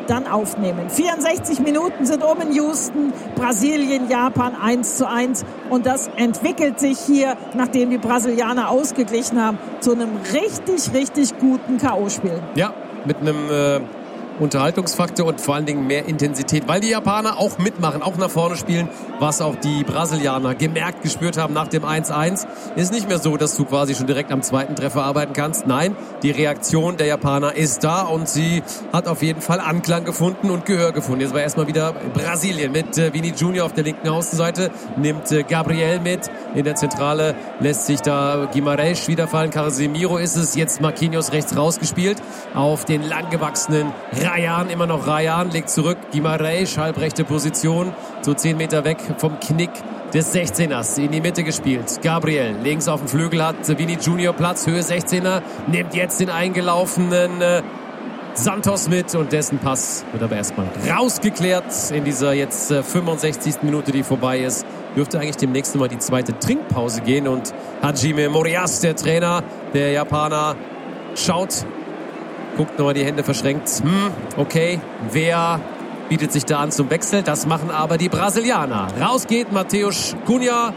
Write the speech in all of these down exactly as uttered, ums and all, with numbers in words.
dann aufnehmen. vierundsechzig Minuten sind um in Houston, Brasilien, Japan eins zu eins und das entwickelt sich hier, nachdem die Brasilianer ausgeglichen haben, zu einem richtig, richtig guten K O-Spiel. Ja, mit einem äh, Unterhaltungsfaktor und vor allen Dingen mehr Intensität, weil die Japaner auch mitmachen, auch nach vorne spielen, was auch die Brasilianer gemerkt, gespürt haben nach dem eins eins. Ist nicht mehr so, dass du quasi schon direkt am zweiten Treffer arbeiten kannst. Nein, die Reaktion der Japaner ist da und sie hat auf jeden Fall Anklang gefunden und Gehör gefunden. Jetzt war erstmal wieder Brasilien mit äh, Vini Junior auf der linken Außenseite, nimmt äh, Gabriel mit. In der Zentrale lässt sich da Guimarães wieder fallen. Casemiro ist es, jetzt Marquinhos rechts rausgespielt auf den langgewachsenen Rayan, immer noch Rayan, legt zurück, Guimarães, halbrechte Position, so zehn Meter weg vom Knick des sechzehners, in die Mitte gespielt. Gabriel, links auf dem Flügel hat Vini Junior Platz, Höhe sechzehner, nimmt jetzt den eingelaufenen äh, Santos mit und dessen Pass wird aber erstmal rausgeklärt in dieser jetzt äh, fünfundsechzigsten Minute, die vorbei ist. Dürfte eigentlich demnächst mal die zweite Trinkpause gehen und Hajime Moriyasu, der Trainer der Japaner, schaut, guckt nochmal die Hände verschränkt. Hm, okay, wer bietet sich da an zum Wechsel? Das machen aber die Brasilianer. Raus geht Matheus Cunha.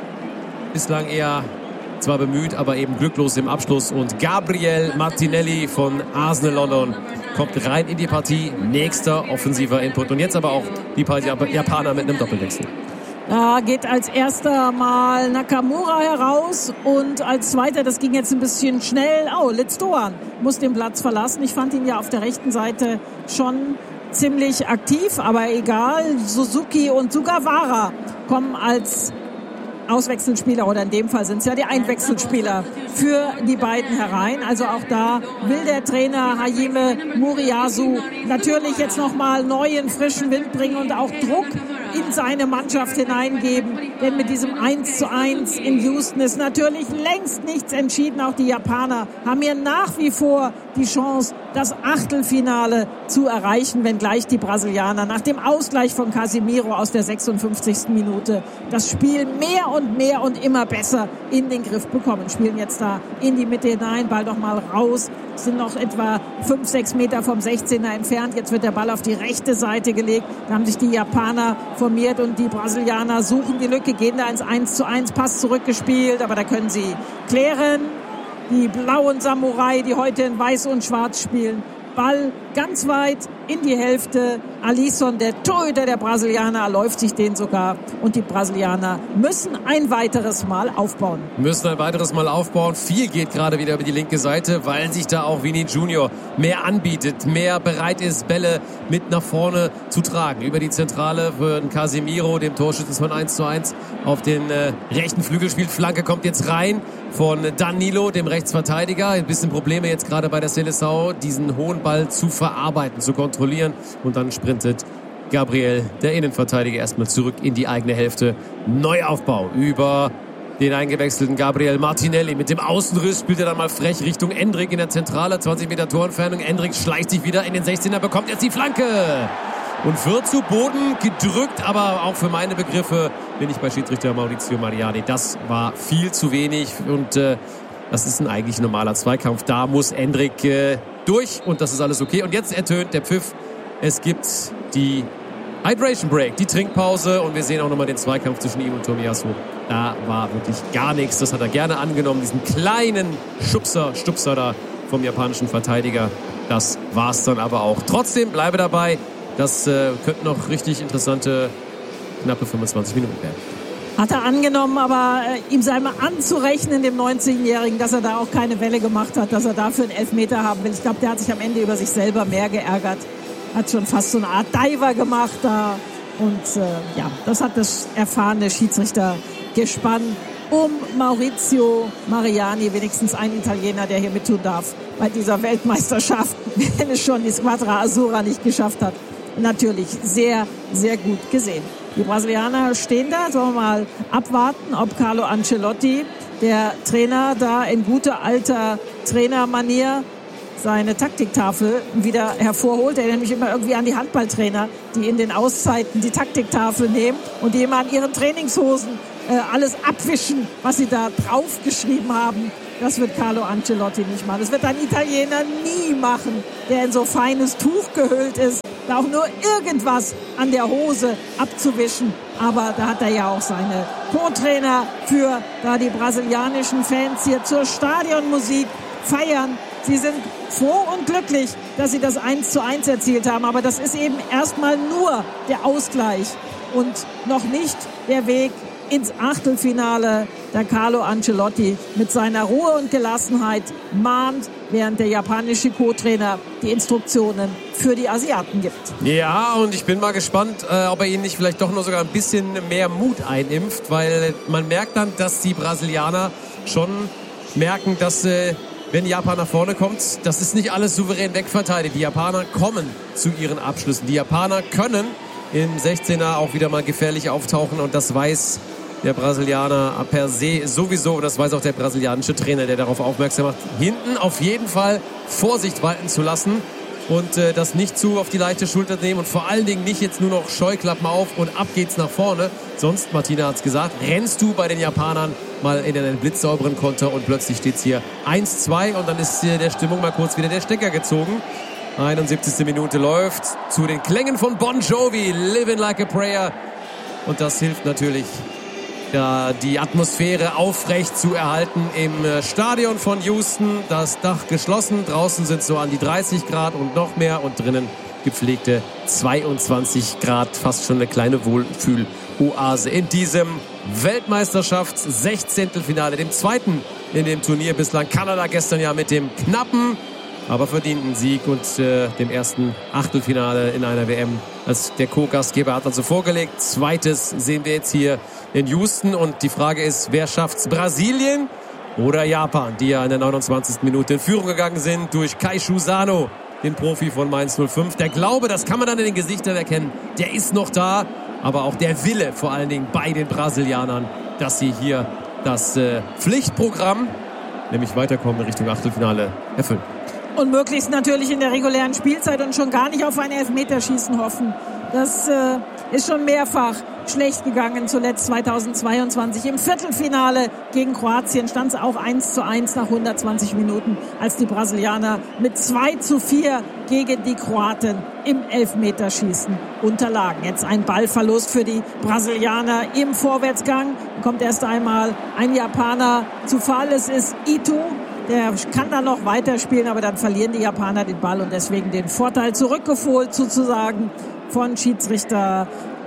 Bislang eher zwar bemüht, aber eben glücklos im Abschluss. Und Gabriel Martinelli von Arsenal London kommt rein in die Partie. Nächster offensiver Input. Und jetzt aber auch die Japaner mit einem Doppelwechsel. Da geht als erster mal Nakamura heraus und als zweiter, das ging jetzt ein bisschen schnell, oh, Litz Doan muss den Platz verlassen. Ich fand ihn ja auf der rechten Seite schon ziemlich aktiv, aber egal. Suzuki und Sugawara kommen als Auswechselspieler, oder in dem Fall sind es ja die Einwechselspieler für die beiden herein. Also auch da will der Trainer Hajime Moriyasu natürlich jetzt nochmal neuen, frischen Wind bringen und auch Druck in seine Mannschaft hineingeben. Denn mit diesem eins zu eins in Houston ist natürlich längst nichts entschieden. Auch die Japaner haben hier nach wie vor die Chance, das Achtelfinale zu erreichen, wenngleich die Brasilianer nach dem Ausgleich von Casemiro aus der sechsundfünfzigsten Minute das Spiel mehr und mehr und immer besser in den Griff bekommen. Spielen jetzt da in die Mitte hinein, Ball doch mal raus, sind noch etwa fünf, sechs Meter vom sechzehner entfernt. Jetzt wird der Ball auf die rechte Seite gelegt. Da haben sich die Japaner formiert und die Brasilianer suchen die Lücke, gehen da ins eins zu eins, Pass zurückgespielt, aber da können sie klären. Die blauen Samurai, die heute in Weiß und Schwarz spielen. Ball ganz weit in die Hälfte. Alisson, der Torhüter der Brasilianer, läuft sich den sogar. Und die Brasilianer müssen ein weiteres Mal aufbauen. Müssen ein weiteres Mal aufbauen. Viel geht gerade wieder über die linke Seite, weil sich da auch Vini Junior mehr anbietet, mehr bereit ist, Bälle mit nach vorne zu tragen. Über die Zentrale für Casemiro, dem Torschützen von eins zu eins, auf den äh, rechten Flügel spielt. Flanke kommt jetzt rein von Danilo, dem Rechtsverteidiger. Ein bisschen Probleme jetzt gerade bei der Seleção, diesen hohen Ball zu verarbeiten, zu kontrollieren. Und dann sprintet Gabriel, der Innenverteidiger, erstmal zurück in die eigene Hälfte. Neuaufbau über den eingewechselten Gabriel Martinelli. Mit dem Außenriss spielt er dann mal frech Richtung Endrick in der Zentrale. zwanzig Meter Torentfernung. Endrick schleicht sich wieder in den sechzehner, bekommt jetzt die Flanke. Und wird zu Boden gedrückt, aber auch für meine Begriffe bin ich bei Schiedsrichter Maurizio Mariani. Das war viel zu wenig und äh, das ist ein eigentlich normaler Zweikampf. Da muss Endrick äh, durch und das ist alles okay. Und jetzt ertönt der Pfiff. Es gibt die Hydration Break, die Trinkpause und wir sehen auch nochmal den Zweikampf zwischen ihm und Tomiyasu. Da war wirklich gar nichts. Das hat er gerne angenommen, diesen kleinen Schubser, Stupser da vom japanischen Verteidiger. Das war's dann aber auch. Trotzdem bleibe dabei. Das äh, könnten noch richtig interessante knappe fünfundzwanzig Minuten werden. Hat er angenommen, aber äh, ihm sei mal anzurechnen, dem neunzehnjährigen, dass er da auch keine Welle gemacht hat, dass er dafür einen Elfmeter haben will. Ich glaube, der hat sich am Ende über sich selber mehr geärgert. Hat schon fast so eine Art Diver gemacht da. Und äh, ja, das hat das erfahrene Schiedsrichtergespann um Maurizio Mariani, wenigstens ein Italiener, der hier mittun darf bei dieser Weltmeisterschaft, wenn es schon die Squadra Azzurra nicht geschafft hat. Natürlich sehr, sehr gut gesehen. Die Brasilianer stehen da, sollen wir mal abwarten, ob Carlo Ancelotti, der Trainer, da in guter alter Trainermanier seine Taktiktafel wieder hervorholt. Er nämlich immer irgendwie an die Handballtrainer, die in den Auszeiten die Taktiktafel nehmen und die immer an ihren Trainingshosen äh, alles abwischen, was sie da draufgeschrieben haben. Das wird Carlo Ancelotti nicht machen. Das wird ein Italiener nie machen, der in so feines Tuch gehüllt ist da auch nur irgendwas an der Hose abzuwischen. Aber da hat er ja auch seine Co-Trainer für, da die brasilianischen Fans hier zur Stadionmusik feiern. Sie sind froh und glücklich, dass sie das eins zu eins erzielt haben. Aber das ist eben erstmal nur der Ausgleich und noch nicht der Weg ins Achtelfinale. Der Carlo Ancelotti mit seiner Ruhe und Gelassenheit mahnt, während der japanische Co-Trainer die Instruktionen für die Asiaten gibt. Ja, und ich bin mal gespannt, äh, ob er ihnen nicht vielleicht doch nur sogar ein bisschen mehr Mut einimpft, weil man merkt dann, dass die Brasilianer schon merken, dass äh, wenn Japan nach vorne kommt, das ist nicht alles souverän wegverteidigt. Die Japaner kommen zu ihren Abschlüssen. Die Japaner können im sechzehner auch wieder mal gefährlich auftauchen und das weiß der Brasilianer per se sowieso. Das weiß auch der brasilianische Trainer, der darauf aufmerksam macht, hinten auf jeden Fall Vorsicht walten zu lassen und äh, das nicht zu auf die leichte Schulter nehmen und vor allen Dingen nicht jetzt nur noch Scheuklappen auf und ab geht's nach vorne. Sonst, Martina hat's gesagt, rennst du bei den Japanern mal in einen blitzsauberen Konter und plötzlich steht's hier eins zwei und dann ist hier der Stimmung mal kurz wieder der Stecker gezogen. einundsiebzigste Minute läuft zu den Klängen von Bon Jovi, Living Like a Prayer. Und das hilft natürlich, ja, die Atmosphäre aufrecht zu erhalten im Stadion von Houston. Das Dach geschlossen, draußen sind so an die dreißig Grad und noch mehr und drinnen gepflegte zweiundzwanzig Grad, fast schon eine kleine Wohlfühl-Oase in diesem Weltmeisterschafts-Sechzehntelfinale, dem zweiten in dem Turnier bislang. Kanada gestern ja mit dem knappen, aber verdienten Sieg und äh, dem ersten Achtelfinale in einer W M. Als der Co-Gastgeber hat also vorgelegt. Zweites sehen wir jetzt hier in Houston und die Frage ist, wer schafft's? Brasilien oder Japan, die ja in der neunundzwanzigsten Minute in Führung gegangen sind durch Keishu Sano, den Profi von Mainz null fünf. Der Glaube, das kann man dann in den Gesichtern erkennen, der ist noch da, aber auch der Wille vor allen Dingen bei den Brasilianern, dass sie hier das äh, Pflichtprogramm, nämlich weiterkommen in Richtung Achtelfinale, erfüllen. Und möglichst natürlich in der regulären Spielzeit und schon gar nicht auf ein Elfmeterschießen hoffen. Das äh, ist schon mehrfach schlecht gegangen, zuletzt zweitausendzweiundzwanzig. Im Viertelfinale gegen Kroatien stand es auch eins zu eins nach hundertzwanzig Minuten, als die Brasilianer mit zwei zu vier gegen die Kroaten im Elfmeterschießen unterlagen. Jetzt ein Ballverlust für die Brasilianer im Vorwärtsgang. Kommt erst einmal ein Japaner zu Fall. Es ist Ito. Der kann dann noch weiterspielen, aber dann verlieren die Japaner den Ball und deswegen den Vorteil zurückgeholt sozusagen von Schiedsrichter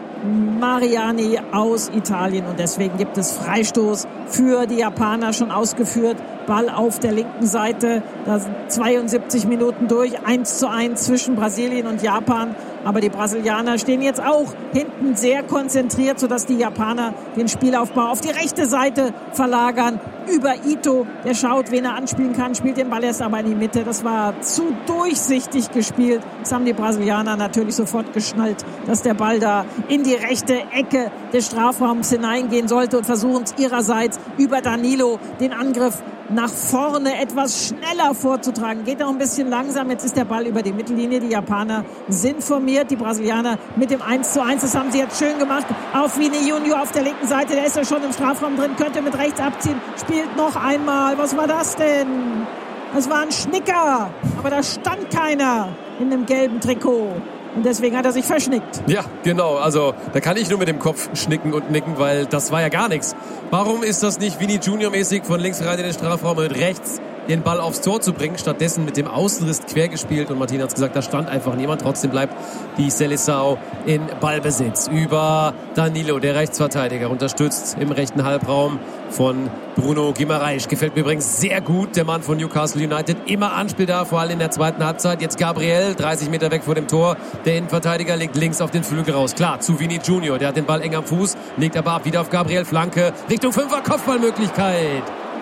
Mariani aus Italien. Und deswegen gibt es Freistoß für die Japaner, schon ausgeführt. Ball auf der linken Seite. Da sind zweiundsiebzig Minuten durch. eins zu eins zwischen Brasilien und Japan. Aber die Brasilianer stehen jetzt auch hinten sehr konzentriert, sodass die Japaner den Spielaufbau auf die rechte Seite verlagern. Über Ito, der schaut, wen er anspielen kann, spielt den Ball erst aber in die Mitte. Das war zu durchsichtig gespielt. Das haben die Brasilianer natürlich sofort geschnallt, dass der Ball da in die rechte Ecke des Strafraums hineingehen sollte und versuchen es ihrerseits über Danilo den Angriff nach vorne etwas schneller vorzutragen. Geht auch ein bisschen langsam. Jetzt ist der Ball über die Mittellinie. Die Japaner sind formiert. Die Brasilianer mit dem eins zu eins. Das haben sie jetzt schön gemacht. Auf Vini Junior auf der linken Seite. Der ist ja schon im Strafraum drin. Könnte mit rechts abziehen. Spielt noch einmal. Was war das denn? Das war ein Schnicker. Aber da stand keiner in dem gelben Trikot. Und deswegen hat er sich verschnickt. Ja, genau. Also da kann ich nur mit dem Kopf schnicken und nicken, weil das war ja gar nichts. Warum ist das nicht Vini Junior-mäßig von links rein in den Strafraum und rechts den Ball aufs Tor zu bringen? Stattdessen mit dem Außenriss quer gespielt. Und Martin hat es gesagt, da stand einfach niemand. Trotzdem bleibt die Seleção in Ballbesitz. Über Danilo, der Rechtsverteidiger, unterstützt im rechten Halbraum von Bruno Guimaraes. Gefällt mir übrigens sehr gut, der Mann von Newcastle United. Immer Anspiel da, vor allem in der zweiten Halbzeit. Jetzt Gabriel, dreißig Meter weg vor dem Tor. Der Innenverteidiger legt links auf den Flügel raus. Klar, zu Vini Junior. Der hat den Ball eng am Fuß, legt aber ab. Wieder auf Gabriel, Flanke. Richtung Fünfer, Kopfballmöglichkeit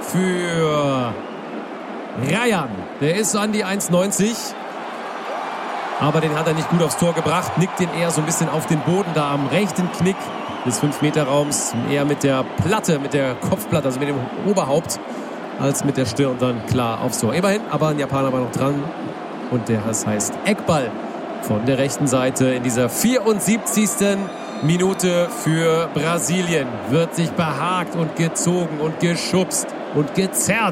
für Ryan. Der ist an die eins neunzig. Aber den hat er nicht gut aufs Tor gebracht. Nickt den eher so ein bisschen auf den Boden da am rechten Knick des fünf Meter Raums. Eher mit der Platte, mit der Kopfplatte, also mit dem Oberhaupt, als mit der Stirn dann klar aufs Tor. Immerhin, aber ein Japaner war noch dran. Und der das heißt Eckball von der rechten Seite in dieser vierundsiebzigsten Minute für Brasilien. Wird sich behagt und gezogen und geschubst und gezerrt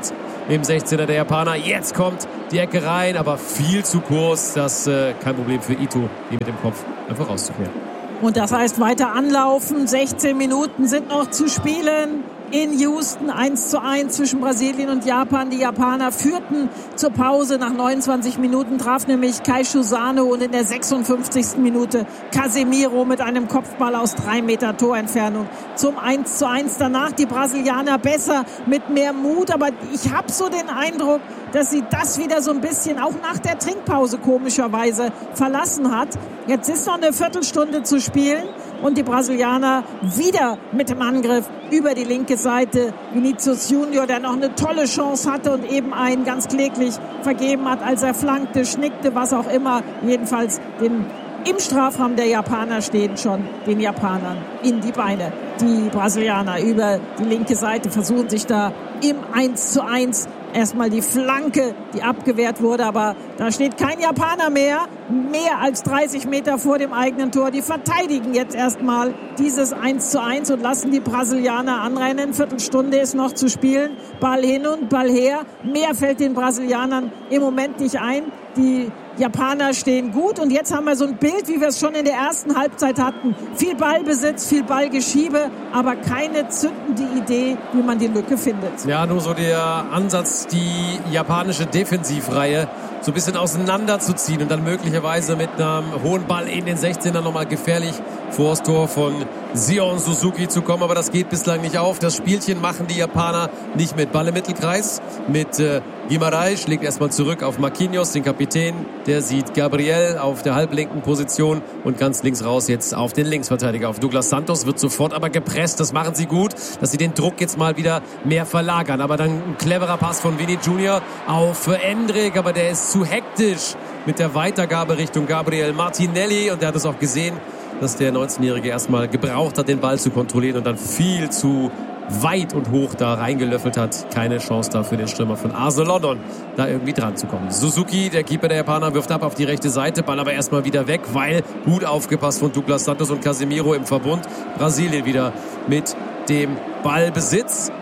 im sechzehner der Japaner. Jetzt kommt die Ecke rein, aber viel zu kurz. Das äh, kein Problem für Ito, die mit dem Kopf einfach rauszukehren. Und das heißt weiter anlaufen. sechzehn Minuten sind noch zu spielen. In Houston eins zu eins zwischen Brasilien und Japan. Die Japaner führten zur Pause. Nach neunundzwanzig Minuten traf nämlich Kaishu Sano und in der sechsundfünfzigsten Minute Casemiro mit einem Kopfball aus drei Meter Torentfernung zum eins zu eins. Danach die Brasilianer besser, mit mehr Mut. Aber ich habe so den Eindruck, dass sie das wieder so ein bisschen auch nach der Trinkpause komischerweise verlassen hat. Jetzt ist noch eine Viertelstunde zu spielen und die Brasilianer wieder mit dem Angriff über die linke Seite. Vinicius Junior, der noch eine tolle Chance hatte und eben einen ganz kläglich vergeben hat, als er flankte, schnickte, was auch immer. Jedenfalls den, im Strafraum der Japaner stehen schon den Japanern in die Beine. Die Brasilianer über die linke Seite versuchen sich da im eins zu eins erstmal die Flanke, die abgewehrt wurde, aber da steht kein Japaner mehr, mehr als dreißig Meter vor dem eigenen Tor. Die verteidigen jetzt erstmal dieses eins zu eins und lassen die Brasilianer anrennen. Viertelstunde ist noch zu spielen. Ball hin und Ball her. Mehr fällt den Brasilianern im Moment nicht ein. Die Japaner stehen gut und jetzt haben wir so ein Bild, wie wir es schon in der ersten Halbzeit hatten. Viel Ballbesitz, viel Ballgeschiebe, aber keine zündende Idee, wie man die Lücke findet. Ja, nur so der Ansatz, die japanische Defensivreihe so ein bisschen auseinanderzuziehen und dann möglicherweise mit einem hohen Ball in den sechzehner nochmal gefährlich vor das Tor von Sion Suzuki zu kommen. Aber das geht bislang nicht auf. Das Spielchen machen die Japaner nicht mit. Ball im Mittelkreis mit äh, Guimarães, schlägt erstmal zurück auf Marquinhos, den Kapitän. Der sieht Gabriel auf der halblinken Position und ganz links raus jetzt auf den Linksverteidiger, auf Douglas Santos. Wird sofort aber gepresst. Das machen sie gut, dass sie den Druck jetzt mal wieder mehr verlagern. Aber dann ein cleverer Pass von Vini Junior auf Endrick, aber der ist zu hektisch mit der Weitergabe Richtung Gabriel Martinelli. Und der hat es auch gesehen, dass der neunzehnjährige erstmal gebraucht hat, den Ball zu kontrollieren und dann viel zu weit und hoch da reingelöffelt hat. Keine Chance da für den Stürmer von A S London, da irgendwie dran zu kommen. Suzuki, der Keeper der Japaner, wirft ab auf die rechte Seite, Ball aber erstmal wieder weg, weil gut aufgepasst von Douglas Santos und Casemiro im Verbund. Brasilien wieder mit dem Ballbesitz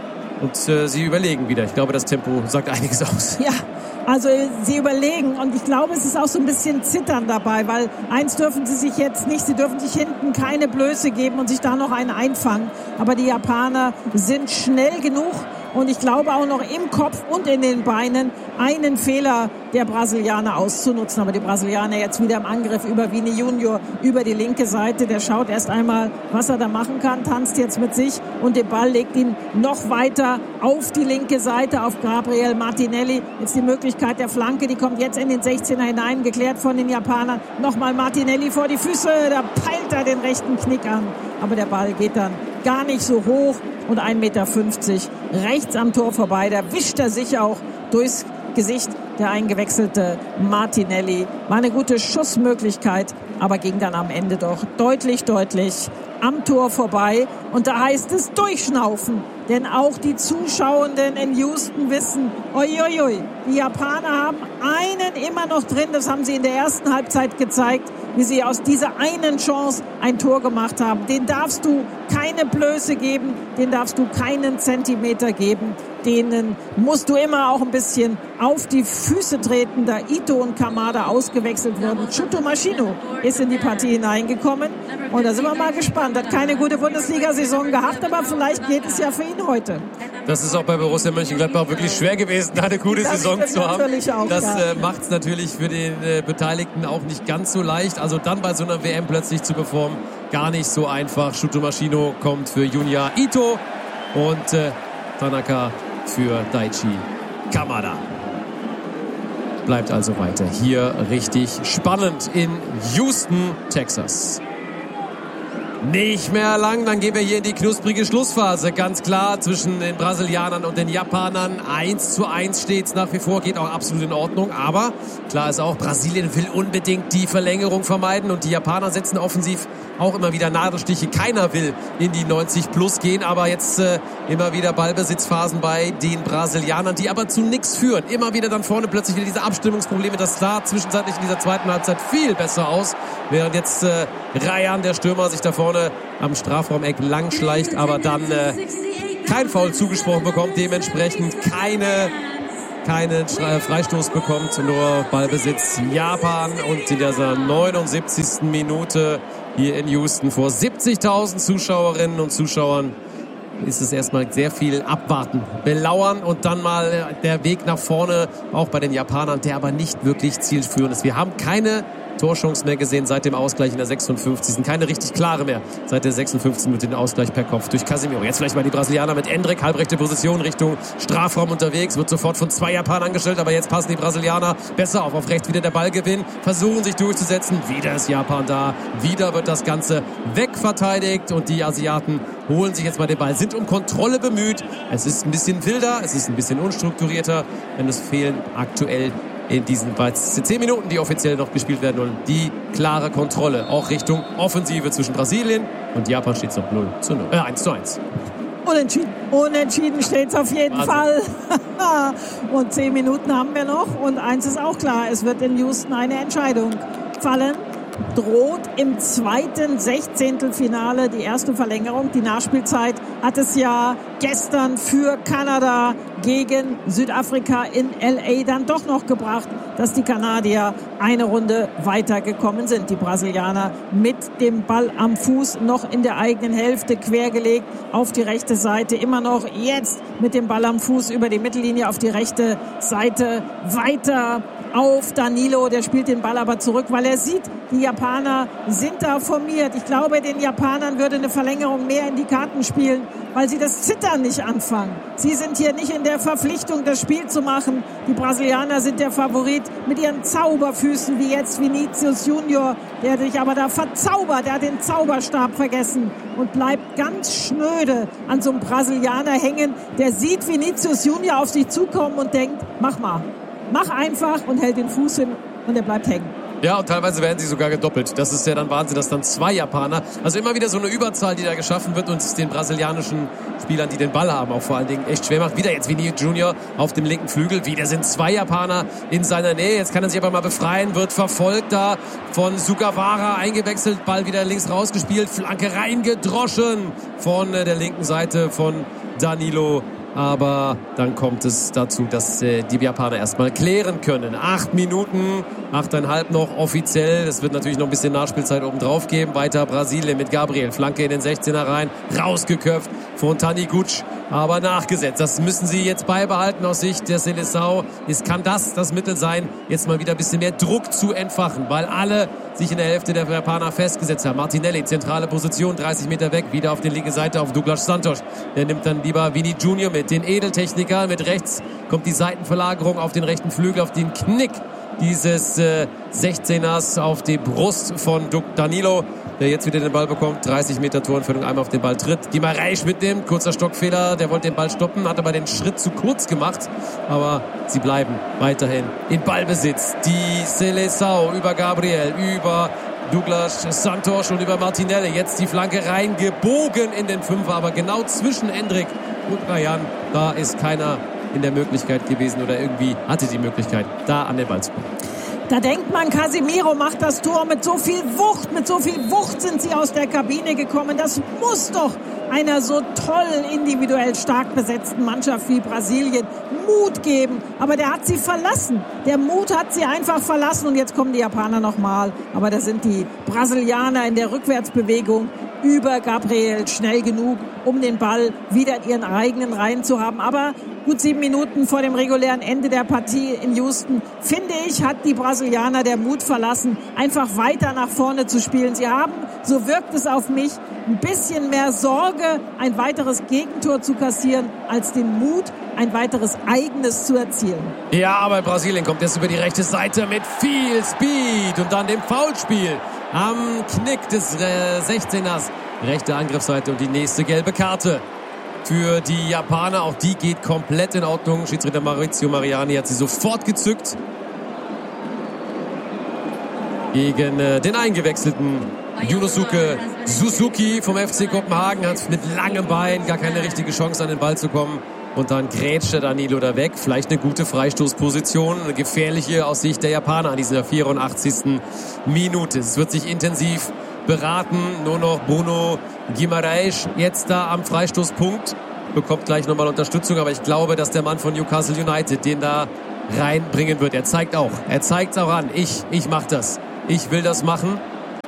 und äh, sie überlegen wieder. Ich glaube, das Tempo sagt einiges aus. Ja. Also sie überlegen und ich glaube, es ist auch so ein bisschen Zittern dabei, weil eins dürfen sie sich jetzt nicht, sie dürfen sich hinten keine Blöße geben und sich da noch einen einfangen. Aber die Japaner sind schnell genug und ich glaube auch noch im Kopf und in den Beinen einen Fehler der Brasilianer auszunutzen. Aber die Brasilianer jetzt wieder im Angriff über Vini Junior, über die linke Seite. Der schaut erst einmal, was er da machen kann, tanzt jetzt mit sich und den Ball legt ihn noch weiter auf die linke Seite, auf Gabriel Martinelli. Jetzt die Möglichkeit der Flanke, die kommt jetzt in den sechzehner hinein, geklärt von den Japanern. Nochmal Martinelli vor die Füße, da peilt er den rechten Knick an. Aber der Ball geht dann gar nicht so hoch und ein Meter fünfzig rechts am Tor vorbei. Da wischt er sich auch durchs Gesicht, der eingewechselte Martinelli. War eine gute Schussmöglichkeit, aber ging dann am Ende doch deutlich, deutlich am Tor vorbei. Und da heißt es durchschnaufen, denn auch die Zuschauenden in Houston wissen, uiuiui, die Japaner haben einen immer noch drin, das haben sie in der ersten Halbzeit gezeigt, wie sie aus dieser einen Chance ein Tor gemacht haben. Den darfst du keine Blöße geben, den darfst du keinen Zentimeter geben, denen musst du immer auch ein bisschen auf die Füße treten, da Ito und Kamada ausgewechselt wurden. Shuto Machino ist in die Partie hineingekommen und da sind wir mal gespannt. Hat keine gute Bundesliga-Saison gehabt, aber vielleicht geht es ja für ihn heute. Das ist auch bei Borussia Mönchengladbach wirklich schwer gewesen, da eine gute das Saison zu haben. Auch, das ja. äh, macht es natürlich für den äh, Beteiligten auch nicht ganz so leicht. Also dann bei so einer W M plötzlich zu performen, gar nicht so einfach. Shuto Machino kommt für Junya Ito und äh, Tanaka für Daichi Kamada. Bleibt also weiter hier richtig spannend in Houston, Texas. Nicht mehr lang, dann gehen wir hier in die knusprige Schlussphase. Ganz klar zwischen den Brasilianern und den Japanern. eins zu eins steht's nach wie vor, geht auch absolut in Ordnung. Aber klar ist auch, Brasilien will unbedingt die Verlängerung vermeiden und die Japaner setzen offensiv auch immer wieder Nadelstiche. Keiner will in die neunzig plus gehen, aber jetzt äh, immer wieder Ballbesitzphasen bei den Brasilianern, die aber zu nichts führen. Immer wieder dann vorne plötzlich wieder diese Abstimmungsprobleme. Das sah zwischenzeitlich in dieser zweiten Halbzeit viel besser aus, während jetzt äh, Ryan, der Stürmer, sich da vorne am Strafraumeck lang schleicht, aber dann äh, kein Foul zugesprochen bekommt, dementsprechend keine, keinen Freistoß bekommt, nur Ballbesitz Japan und in dieser neunundsiebzigsten Minute hier in Houston vor siebzigtausend Zuschauerinnen und Zuschauern ist es erstmal sehr viel abwarten, belauern und dann mal der Weg nach vorne, auch bei den Japanern, der aber nicht wirklich zielführend ist. Wir haben keine Torchance mehr gesehen seit dem Ausgleich in der sechsundfünfzigsten Keine richtig klare mehr seit der sechsundfünfzigsten mit dem Ausgleich per Kopf durch Casemiro. Jetzt vielleicht mal die Brasilianer mit Endrick, halbrechte Position Richtung Strafraum unterwegs, wird sofort von zwei Japanern angestellt, aber jetzt passen die Brasilianer besser auf. Auf rechts wieder der Ballgewinn, versuchen sich durchzusetzen. Wieder ist Japan da, wieder wird das Ganze wegverteidigt und die Asiaten holen sich jetzt mal den Ball, sind um Kontrolle bemüht. Es ist ein bisschen wilder, es ist ein bisschen unstrukturierter, denn es fehlen aktuell in diesen zehn Minuten, die offiziell noch gespielt werden wollen, die klare Kontrolle, auch Richtung Offensive zwischen Brasilien und Japan steht es noch null zu null, äh, eins zu eins. Unentschieden. Unentschieden steht es auf jeden also. Fall. Und zehn Minuten haben wir noch und eins ist auch klar, es wird in Houston eine Entscheidung fallen. Droht im zweiten Sechzehntelfinale die erste Verlängerung. Die Nachspielzeit hat es ja gestern für Kanada gegen Südafrika in L A dann doch noch gebracht, dass die Kanadier eine Runde weitergekommen sind. Die Brasilianer mit dem Ball am Fuß noch in der eigenen Hälfte quergelegt auf die rechte Seite. Immer noch jetzt mit dem Ball am Fuß über die Mittellinie auf die rechte Seite weiter auf Danilo, der spielt den Ball aber zurück, weil er sieht, die Japaner sind da formiert. Ich glaube, den Japanern würde eine Verlängerung mehr in die Karten spielen, weil sie das Zittern nicht anfangen. Sie sind hier nicht in der Verpflichtung, das Spiel zu machen. Die Brasilianer sind der Favorit mit ihren Zauberfüßen, wie jetzt Vinicius Junior, der sich aber da verzaubert. Er hat den Zauberstab vergessen und bleibt ganz schnöde an so einem Brasilianer hängen. Der sieht Vinicius Junior auf sich zukommen und denkt, mach mal. Mach einfach und hält den Fuß hin und er bleibt hängen. Ja, und teilweise werden sie sogar gedoppelt. Das ist ja dann Wahnsinn, dass dann zwei Japaner, also immer wieder so eine Überzahl, die da geschaffen wird und es den brasilianischen Spielern, die den Ball haben, auch vor allen Dingen echt schwer macht. Wieder jetzt Vinicius Junior auf dem linken Flügel. Wieder sind zwei Japaner in seiner Nähe. Jetzt kann er sich aber mal befreien, wird verfolgt da von Sugawara, eingewechselt, Ball wieder links rausgespielt, Flanke reingedroschen von der linken Seite von Danilo. Aber dann kommt es dazu, dass äh, die Japaner erstmal klären können. Acht Minuten, achteinhalb noch offiziell. Es wird natürlich noch ein bisschen Nachspielzeit oben drauf geben. Weiter Brasilien mit Gabriel. Flanke in den sechzehner rein. Rausgeköpft von Taniguchi. Aber nachgesetzt. Das müssen sie jetzt beibehalten aus Sicht der Seleção. Es kann das das Mittel sein, jetzt mal wieder ein bisschen mehr Druck zu entfachen, weil alle sich in der Hälfte der Japaner festgesetzt haben. Martinelli, zentrale Position, dreißig Meter weg, wieder auf die linke Seite auf Douglas Santos. Der nimmt dann lieber Vini Junior mit, den Edeltechniker. Mit rechts kommt die Seitenverlagerung auf den rechten Flügel, auf den Knick dieses äh, sechzehners auf die Brust von Danilo, der jetzt wieder den Ball bekommt. dreißig Meter Torentfernung, einmal auf den Ball tritt. Guimarães mitnimmt, kurzer Stockfehler, der wollte den Ball stoppen, hat aber den Schritt zu kurz gemacht. Aber sie bleiben weiterhin in Ballbesitz. Die Seleção über Gabriel, über Douglas Santos und über Martinelli. Jetzt die Flanke reingebogen in den Fünfer, aber genau zwischen Endrick und Rayan. Da ist keiner in der Möglichkeit gewesen oder irgendwie hatte die Möglichkeit, da an den Ball zu kommen. Da denkt man, Casemiro macht das Tor mit so viel Wucht, mit so viel Wucht sind sie aus der Kabine gekommen. Das muss doch einer so toll individuell stark besetzten Mannschaft wie Brasilien Mut geben. Aber der hat sie verlassen. Der Mut hat sie einfach verlassen und jetzt kommen die Japaner nochmal. Aber da sind die Brasilianer in der Rückwärtsbewegung über Gabriel schnell genug, um den Ball wieder in ihren eigenen Reihen zu haben. Aber gut sieben Minuten vor dem regulären Ende der Partie in Houston, finde ich, hat die Brasilianer der Mut verlassen, einfach weiter nach vorne zu spielen. Sie haben, so wirkt es auf mich, ein bisschen mehr Sorge, ein weiteres Gegentor zu kassieren, als den Mut, ein weiteres eigenes zu erzielen. Ja, aber Brasilien kommt jetzt über die rechte Seite mit viel Speed und dann dem Foulspiel am Knick des äh, sechzehners. Rechte Angriffsseite und die nächste gelbe Karte für die Japaner. Auch die geht komplett in Ordnung. Schiedsrichter Maurizio Mariani hat sie sofort gezückt. Gegen äh, den eingewechselten Yunosuke Suzuki vom F C Kopenhagen. Hat mit langem Bein gar keine richtige Chance an den Ball zu kommen. Und dann grätscht der Danilo da weg. Vielleicht eine gute Freistoßposition. Eine gefährliche aus Sicht der Japaner an dieser vierundachtzigsten Minute. Es wird sich intensiv beraten. Nur noch Bruno Guimarães jetzt da am Freistoßpunkt. bekommt gleich nochmal Unterstützung, aber ich glaube, dass der Mann von Newcastle United den da reinbringen wird. Er zeigt auch, er zeigt es auch an. Ich, ich mach das. Ich will das machen.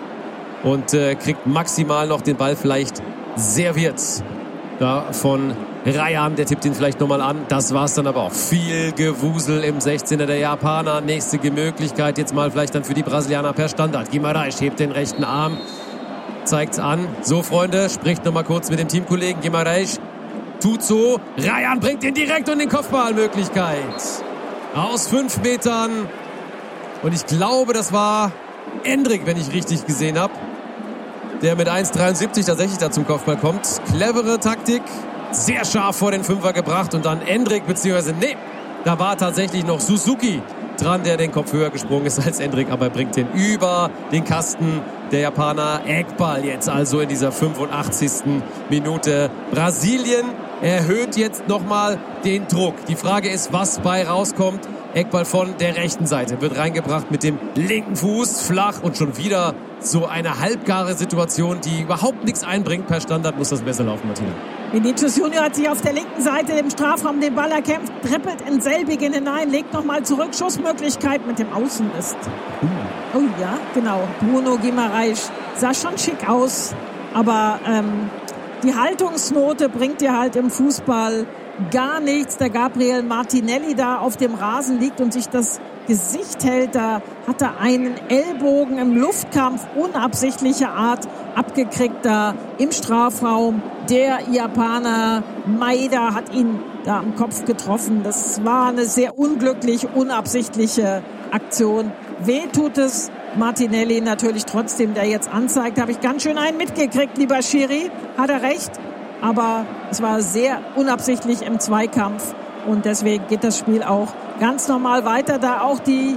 Und äh, kriegt maximal noch den Ball vielleicht serviert. Da von Ryan, der tippt ihn vielleicht nochmal an. Das war's dann aber auch. Viel Gewusel im sechzehner der Japaner. Nächste Möglichkeit jetzt mal vielleicht dann für die Brasilianer per Standard. Guimarães hebt den rechten Arm, zeigt's an. So, Freunde, spricht nochmal kurz mit dem Teamkollegen. Guimarães tut so. Ryan bringt ihn direkt und den Kopfballmöglichkeit. Aus fünf Metern. Und ich glaube, das war Endrick, wenn ich richtig gesehen habe, der mit eins Komma dreiundsiebzig tatsächlich da zum Kopfball kommt. Clevere Taktik, sehr scharf vor den Fünfer gebracht und dann Endrick, beziehungsweise nee, da war tatsächlich noch Suzuki dran, der den Kopf höher gesprungen ist als Endrick, aber bringt den über den Kasten. Der Japaner Eckball jetzt also in dieser fünfundachtzigsten Minute. Brasilien erhöht jetzt nochmal den Druck. Die Frage ist, was bei rauskommt. Eckball von der rechten Seite wird reingebracht mit dem linken Fuß, flach und schon wieder so eine halbgare Situation, die überhaupt nichts einbringt. Per Standard muss das besser laufen, Martina. Vinicius Junior hat sich auf der linken Seite im Strafraum den Ball erkämpft, trippelt in selbigen hinein, legt nochmal zurück, Schussmöglichkeit mit dem Außenriss. Uh. Oh ja, genau. Bruno Guimarães sah schon schick aus, aber ähm, die Haltungsnote bringt dir halt im Fußball gar nichts. Der Gabriel Martinelli da auf dem Rasen liegt und sich das Gesicht hält. Da hat er einen Ellbogen im Luftkampf unabsichtlicher Art abgekriegt da im Strafraum. Der Japaner Maeda hat ihn da am Kopf getroffen. Das war eine sehr unglücklich, unabsichtliche Aktion. Weh tut es Martinelli natürlich trotzdem, der jetzt anzeigt. Habe ich ganz schön einen mitgekriegt, lieber Schiri. Hat er recht. Aber es war sehr unabsichtlich im Zweikampf und deswegen geht das Spiel auch ganz normal weiter, da auch die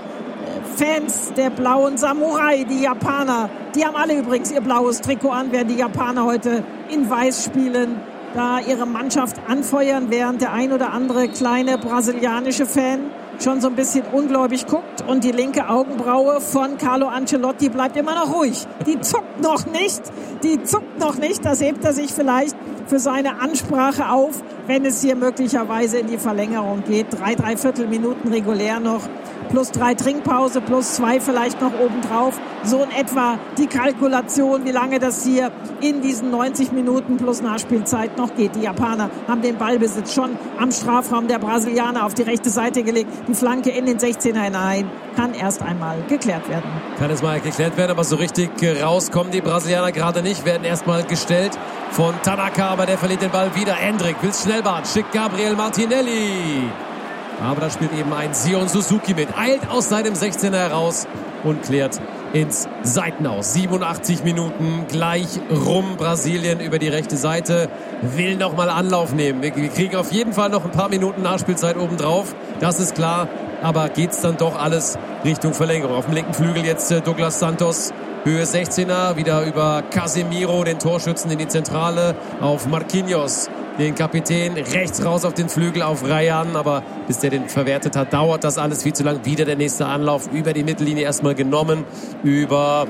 Fans der blauen Samurai, die Japaner, die haben alle übrigens ihr blaues Trikot an, während die Japaner heute in Weiß spielen, da ihre Mannschaft anfeuern, während der ein oder andere kleine brasilianische Fan schon so ein bisschen ungläubig guckt und die linke Augenbraue von Carlo Ancelotti bleibt immer noch ruhig. Die zuckt noch nicht, die zuckt noch nicht, das hebt er sich vielleicht für seine Ansprache auf, wenn es hier möglicherweise in die Verlängerung geht. Drei, dreiviertel Minuten regulär noch, plus drei Trinkpause, plus zwei vielleicht noch obendrauf. So in etwa die Kalkulation, wie lange das hier in diesen neunzig Minuten plus Nachspielzeit noch geht. Die Japaner haben den Ballbesitz schon am Strafraum der Brasilianer auf die rechte Seite gelegt. Die Flanke in den sechzehner hinein kann erst einmal geklärt werden. Kann es mal geklärt werden, aber so richtig rauskommen die Brasilianer gerade nicht. Werden erstmal gestellt von Tanaka, aber der verliert den Ball wieder. Endrick will Schnellbahn, schickt Gabriel Martinelli. Aber da spielt eben ein Sion Suzuki mit. Eilt aus seinem sechzehner heraus und klärt ins Seitenaus. siebenundachtzig Minuten gleich rum. Brasilien über die rechte Seite will nochmal Anlauf nehmen. Wir kriegen auf jeden Fall noch ein paar Minuten Nachspielzeit obendrauf. Das ist klar. Aber geht's dann doch alles Richtung Verlängerung. Auf dem linken Flügel jetzt Douglas Santos. Höhe sechzehner. Wieder über Casemiro, den Torschützen, in die Zentrale. Auf Marquinhos, den Kapitän, rechts raus auf den Flügel auf Ryan, aber bis der den verwertet hat, dauert das alles viel zu lang. Wieder der nächste Anlauf über die Mittellinie erstmal genommen, über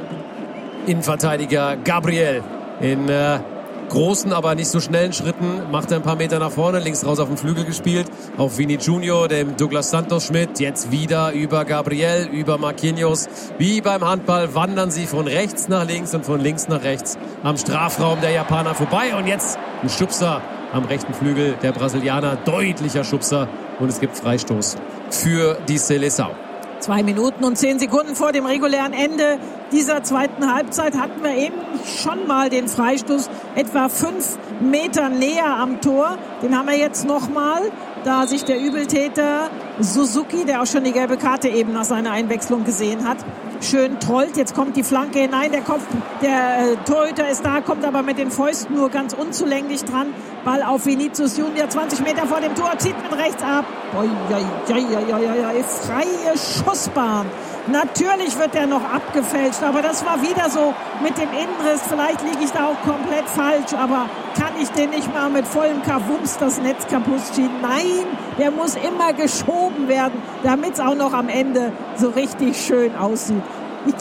Innenverteidiger Gabriel in äh, großen, aber nicht so schnellen Schritten, macht er ein paar Meter nach vorne, links raus auf den Flügel gespielt, auf Vini Junior, dem Douglas Santos Schmidt, jetzt wieder über Gabriel, über Marquinhos. Wie beim Handball wandern sie von rechts nach links und von links nach rechts am Strafraum der Japaner vorbei und jetzt ein Schubser am rechten Flügel der Brasilianer, deutlicher Schubser und es gibt Freistoß für die Seleção. Zwei Minuten und zehn Sekunden vor dem regulären Ende dieser zweiten Halbzeit hatten wir eben schon mal den Freistoß etwa fünf Meter näher am Tor. Den haben wir jetzt nochmal, da sich der Übeltäter Suzuki, der auch schon die gelbe Karte eben nach seiner Einwechslung gesehen hat, schön trollt. Jetzt kommt die Flanke hinein, der Kopf, der äh, Torhüter ist da, kommt aber mit den Fäusten nur ganz unzulänglich dran. Ball auf Vinicius Junior, zwanzig Meter vor dem Tor, zieht mit rechts ab. Oi, oi, oi, oi, oi, oi. Freie Schussbahn. Natürlich wird der noch abgefälscht, aber das war wieder so mit dem Innenriss. Vielleicht liege ich da auch komplett falsch, aber kann ich den nicht mal mit vollem Kavums das Netz kaputt schieben? Nein, der muss immer geschoben werden, damit es auch noch am Ende so richtig schön aussieht. Ich glaube,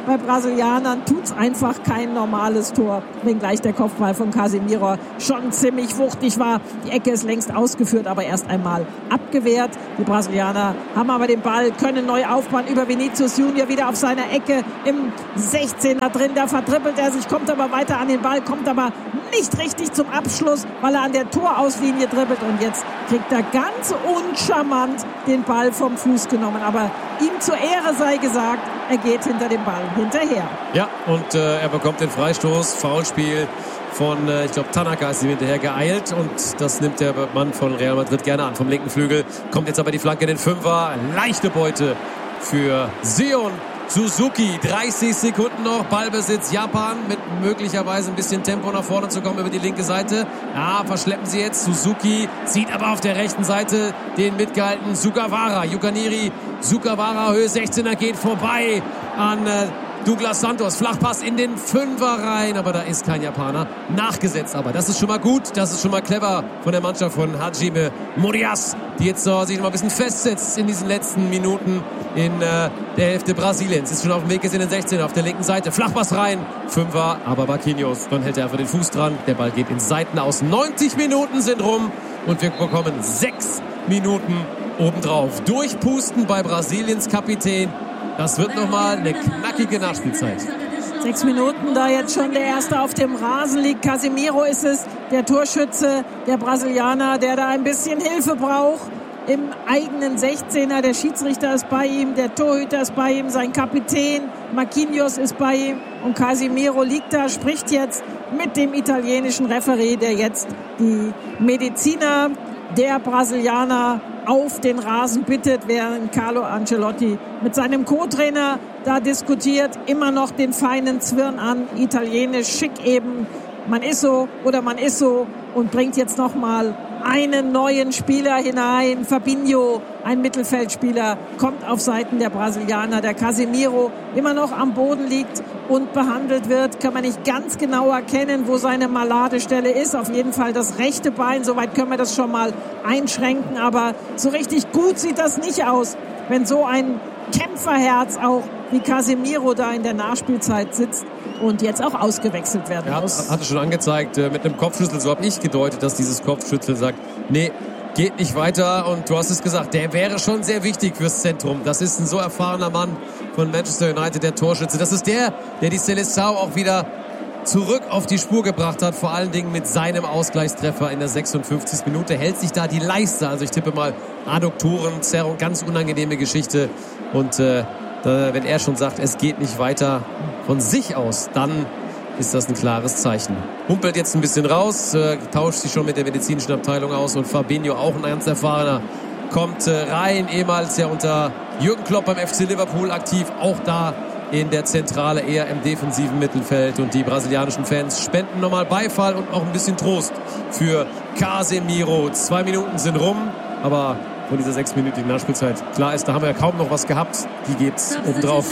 bei Brasilianern tut's einfach kein normales Tor, wenngleich der Kopfball von Casemiro schon ziemlich wuchtig war. Die Ecke ist längst ausgeführt, aber erst einmal abgewehrt. Die Brasilianer haben aber den Ball, können neu aufbauen über Vinicius Junior, wieder auf seiner Ecke im sechzehner drin. Da verdribbelt er sich, kommt aber weiter an den Ball, kommt aber nicht richtig zum Abschluss, weil er an der Torauslinie dribbelt. Und jetzt kriegt er ganz uncharmant den Ball vom Fuß genommen. Aber ihm zur Ehre sei gesagt, er geht hinter dem Ball hinterher. Ja, und äh, er bekommt den Freistoß. Foulspiel von, äh, ich glaube, Tanaka ist ihm hinterher geeilt. Und das nimmt der Mann von Real Madrid gerne an. Vom linken Flügel kommt jetzt aber die Flanke in den Fünfer. Leichte Beute für Sion Suzuki. dreißig Sekunden noch, Ballbesitz Japan mit möglicherweise ein bisschen Tempo nach vorne zu kommen über die linke Seite. Ja, verschleppen sie jetzt. Suzuki sieht aber auf der rechten Seite den mitgehaltenen Sugawara. Yukaniri Sugawara, Höhe sechzehner, geht vorbei an äh, Douglas Santos. Flachpass in den Fünfer rein, aber da ist kein Japaner. Nachgesetzt aber. Das ist schon mal gut, das ist schon mal clever von der Mannschaft von Hajime Morias, die jetzt uh, sich noch mal ein bisschen festsetzt in diesen letzten Minuten in uh, der Hälfte Brasiliens. Ist schon auf dem Weg, ist in den sechzehner auf der linken Seite. Flachpass rein, Fünfer, aber Marquinhos. Dann hält er einfach den Fuß dran. Der Ball geht ins Seiten aus. neunzig Minuten sind rum und wir bekommen sechs Minuten obendrauf. Durchpusten bei Brasiliens Kapitän. Das wird nochmal eine knackige Nachspielzeit. Sechs Minuten, da jetzt schon der Erste auf dem Rasen liegt. Casemiro ist es, der Torschütze, der Brasilianer, der da ein bisschen Hilfe braucht. Im eigenen sechzehner, der Schiedsrichter ist bei ihm, der Torhüter ist bei ihm, sein Kapitän Marquinhos ist bei ihm und Casemiro liegt da, spricht jetzt mit dem italienischen Referee, der jetzt die Mediziner der Brasilianer auf den Rasen bittet, während Carlo Ancelotti mit seinem Co-Trainer da diskutiert, immer noch den feinen Zwirn an, italienisch schick eben, man ist so oder man ist so, und bringt jetzt nochmal einen neuen Spieler hinein. Fabinho, ein Mittelfeldspieler, kommt auf Seiten der Brasilianer. Der Casemiro immer noch am Boden liegt und behandelt wird. Kann man nicht ganz genau erkennen, wo seine Maladestelle ist. Auf jeden Fall das rechte Bein. Soweit können wir das schon mal einschränken. Aber so richtig gut sieht das nicht aus, wenn so ein Kämpferherz auch wie Casemiro da in der Nachspielzeit sitzt und jetzt auch ausgewechselt werden muss. Er hat es schon angezeigt, mit einem Kopfschüttel, so habe ich gedeutet, dass dieses Kopfschüttel sagt, nee, geht nicht weiter. Und du hast es gesagt, der wäre schon sehr wichtig fürs Zentrum. Das ist ein so erfahrener Mann von Manchester United, der Torschütze. Das ist der, der die Seleção auch wieder zurück auf die Spur gebracht hat, vor allen Dingen mit seinem Ausgleichstreffer in der sechsundfünfzigsten Minute. Hält sich da die Leiste, also ich tippe mal Adduktoren, Zerrung, ganz unangenehme Geschichte. Und äh, da, wenn er schon sagt, es geht nicht weiter von sich aus, dann ist das ein klares Zeichen. Humpelt jetzt ein bisschen raus, äh, tauscht sich schon mit der medizinischen Abteilung aus, und Fabinho, auch ein ganz erfahrener, kommt äh, rein, ehemals ja unter Jürgen Klopp beim F C Liverpool aktiv, auch da in der Zentrale, eher im defensiven Mittelfeld, und die brasilianischen Fans spenden nochmal Beifall und auch ein bisschen Trost für Casemiro. Zwei Minuten sind rum, aber von dieser sechsminütigen Nachspielzeit, klar ist, da haben wir ja kaum noch was gehabt, die geht's obendrauf.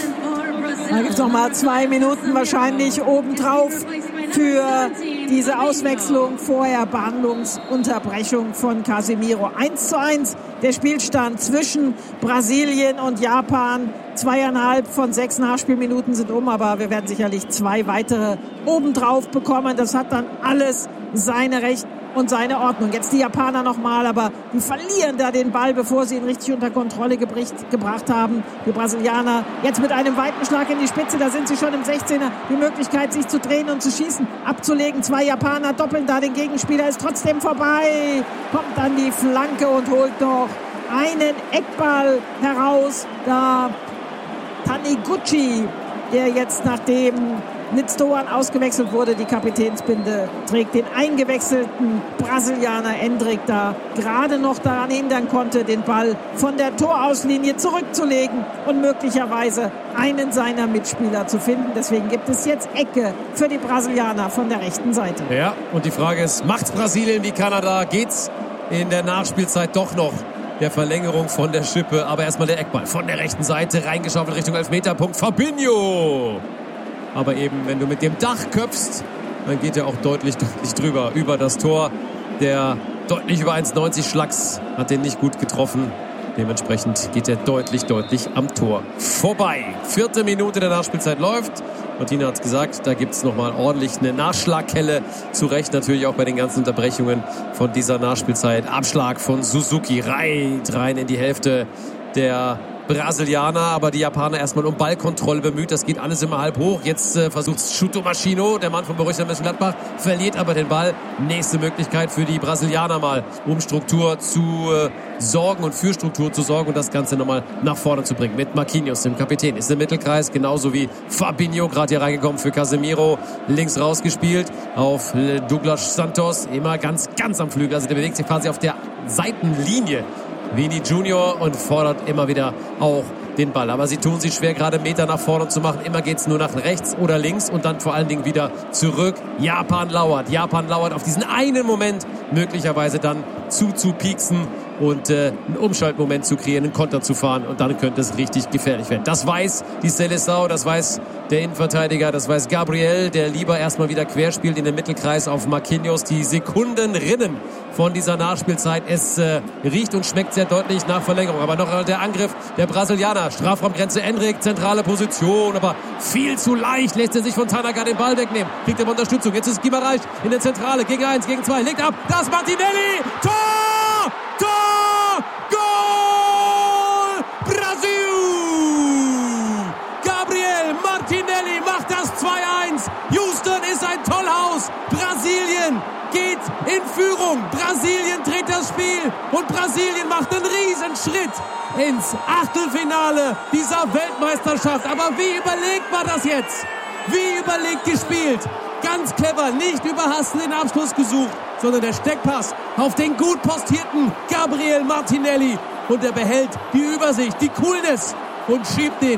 Da gibt es noch mal zwei Minuten wahrscheinlich obendrauf für diese Auswechslung. Vorher Behandlungsunterbrechung von Casemiro. eins zu eins der Spielstand zwischen Brasilien und Japan. Zweieinhalb von sechs Nachspielminuten sind um, aber wir werden sicherlich zwei weitere obendrauf bekommen. Das hat dann alles seine Rechte und seine Ordnung. Jetzt die Japaner nochmal, aber die verlieren da den Ball, bevor sie ihn richtig unter Kontrolle gebricht, gebracht haben. Die Brasilianer jetzt mit einem weiten Schlag in die Spitze, da sind sie schon im sechzehner. Die Möglichkeit, sich zu drehen und zu schießen, abzulegen. Zwei Japaner doppeln da den Gegenspieler, ist trotzdem vorbei. Kommt dann die Flanke und holt noch einen Eckball heraus. Da Taniguchi, der jetzt nachdem Nitstoan ausgewechselt wurde, die Kapitänsbinde trägt, den eingewechselten Brasilianer Endrick da gerade noch daran hindern konnte, den Ball von der Torauslinie zurückzulegen und möglicherweise einen seiner Mitspieler zu finden. Deswegen gibt es jetzt Ecke für die Brasilianer von der rechten Seite. Ja, und die Frage ist, macht's Brasilien wie Kanada? Geht's in der Nachspielzeit doch noch der Verlängerung von der Schippe? Aber erstmal der Eckball von der rechten Seite reingeschaufelt Richtung Elfmeterpunkt. Fabinho! Aber eben, wenn du mit dem Dach köpfst, dann geht er auch deutlich, deutlich drüber, über das Tor. Der deutlich über eins neunzig Schlags hat den nicht gut getroffen. Dementsprechend geht er deutlich, deutlich am Tor vorbei. Vierte Minute der Nachspielzeit läuft. Martina hat es gesagt, da gibt es nochmal ordentlich eine Nachschlagkelle. Zu Recht natürlich auch bei den ganzen Unterbrechungen von dieser Nachspielzeit. Abschlag von Suzuki, reiht rein in die Hälfte der Brasilianer, aber die Japaner erstmal um Ballkontrolle bemüht. Das geht alles immer halb hoch. Jetzt äh, versucht Shuto Machino, der Mann von Borussia Mönchengladbach, verliert aber den Ball. Nächste Möglichkeit für die Brasilianer mal, um Struktur zu äh, sorgen und für Struktur zu sorgen und das Ganze nochmal nach vorne zu bringen. Mit Marquinhos, dem Kapitän, ist im Mittelkreis, genauso wie Fabinho, gerade hier reingekommen für Casemiro. Links rausgespielt auf Douglas Santos, immer ganz, ganz am Flügel. Also der bewegt sich quasi auf der Seitenlinie. Vini Junior und fordert immer wieder auch den Ball. Aber sie tun sich schwer, gerade Meter nach vorne zu machen. Immer geht es nur nach rechts oder links und dann vor allen Dingen wieder zurück. Japan lauert. Japan lauert auf diesen einen Moment möglicherweise dann zuzupieksen und äh, einen Umschaltmoment zu kreieren, einen Konter zu fahren und dann könnte es richtig gefährlich werden. Das weiß die Seleção, das weiß der Innenverteidiger, das weiß Gabriel, der lieber erstmal wieder querspielt in den Mittelkreis auf Marquinhos. Die Sekunden rinnen von dieser Nachspielzeit. Es äh, riecht und schmeckt sehr deutlich nach Verlängerung. Aber noch der Angriff der Brasilianer. Strafraumgrenze Endrick, zentrale Position, aber viel zu leicht lässt er sich von Tanaka den Ball wegnehmen. Kriegt er Unterstützung. Jetzt ist Guimarães in der Zentrale. Gegen eins, gegen zwei. Legt ab. Das ist Martinelli. Tor! Tor! Goal! Brasil! Gabriel Martinelli macht das zwei eins. Houston ist ein Tollhaus. Brasilien geht in Führung. Brasilien dreht das Spiel und Brasilien macht einen Riesenschritt ins Achtelfinale dieser Weltmeisterschaft. Aber wie überlegt war das jetzt? Wie überlegt gespielt? Ganz clever, nicht überhastet den Abschluss gesucht, sondern der Steckpass auf den gut postierten Gabriel Martinelli. Und er behält die Übersicht, die Coolness und schiebt den